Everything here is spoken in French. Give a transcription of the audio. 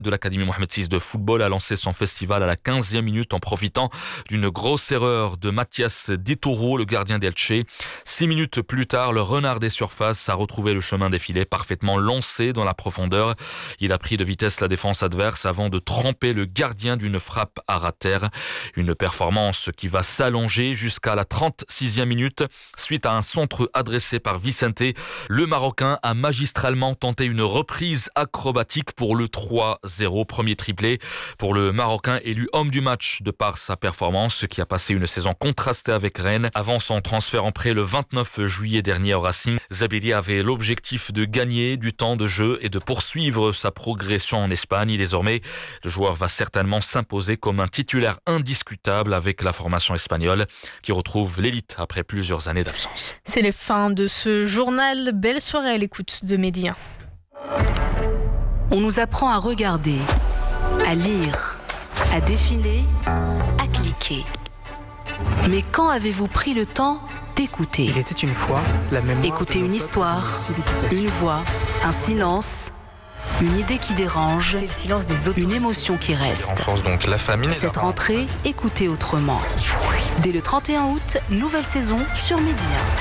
de l'Académie Mohamed VI de football a lancé son festival à la 15e minute en profitant d'une grosse erreur de Mathias Dituro, le gardien d'Elche. 6 minutes plus tard, le renard des surfaces a retrouvé le chemin des filets parfaitement lancé dans la profondeur. Il a pris de vitesse la défense adverse avant de tremper le gardien d'une frappe à ras-terre. Une performance qui va s'allonger jusqu'à la 36e minute. Suite à un centre adressé par Vicente, le Marocain a magistralement tenté une reprise acrobatique pour le 3-0. Premier triplé pour le Marocain élu homme du match de par sa performance, qui a passé une saison contrastée avec Rennes. Avant son transfert en prêt le 29 juillet dernier au Racing, Zabelli avait l'objectif de gagner du temps de jeu et de poursuivre sa progression en Espagne. Désormais, le joueur va certainement s'imposer comme un titulaire indiscutable avec la formation espagnole qui retrouve l'élite après plusieurs années d'absence. C'est la fin de ce journal. Belle soirée à l'écoute de Mehdi. On nous apprend à regarder, à lire, à défiler, à cliquer. Mais quand avez-vous pris le temps d'écouter ? Il était une fois la mémoire. Écouter une histoire, une voix, un silence, une idée qui dérange, C'est le silence des autres. une émotion qui reste. Renforce donc la famille. Cette rentrée, écoutez autrement. Dès le 31 août, nouvelle saison sur Média.